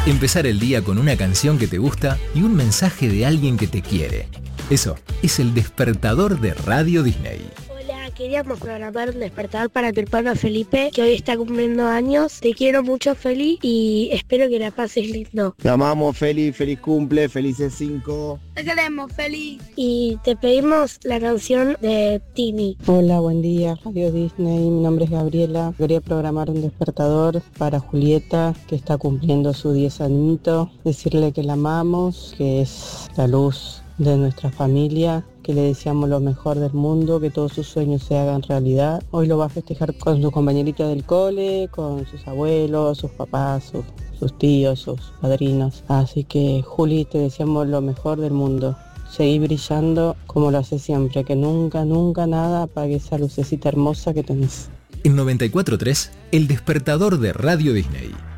Empezar el día con una canción que te gusta y un mensaje de alguien que te quiere. Eso es el despertador de Radio Disney. Hola, queríamos programar un despertador para mi hermano Felipe, que hoy está cumpliendo años. Te quiero mucho, Feli, y espero que la pases lindo. Te amamos, Feli, feliz cumple, felices 5. Te queremos, Feli. Y te pedimos la canción de Tini. Hola, buen día, Radio Disney, mi nombre es Gabriela. Quería programar un despertador para Julieta, que está cumpliendo su 10 añitos. Decirle que la amamos, que es la luz de nuestra familia, que le deseamos lo mejor del mundo, que todos sus sueños se hagan realidad. Hoy lo va a festejar con sus compañeritos del cole, con sus abuelos, sus papás, sus tíos, sus padrinos. Así que, Juli, te deseamos lo mejor del mundo. Seguí brillando como lo haces siempre, que nunca, nunca nada apague esa lucecita hermosa que tenés. En 94.3, el despertador de Radio Disney.